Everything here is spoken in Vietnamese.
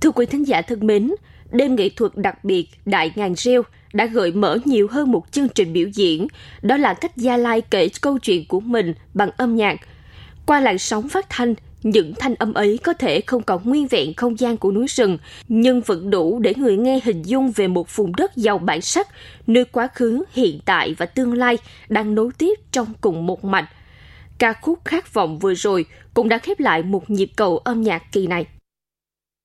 Thưa quý thính giả thân mến, đêm nghệ thuật đặc biệt Đại Ngàn Reo đã gợi mở nhiều hơn một chương trình biểu diễn, đó là cách Gia Lai kể câu chuyện của mình bằng âm nhạc. Qua làn sóng phát thanh, những thanh âm ấy có thể không còn nguyên vẹn không gian của núi rừng, nhưng vẫn đủ để người nghe hình dung về một vùng đất giàu bản sắc, nơi quá khứ, hiện tại và tương lai đang nối tiếp trong cùng một mạch. Ca khúc Khát vọng vừa rồi cũng đã khép lại một nhịp cầu âm nhạc kỳ này.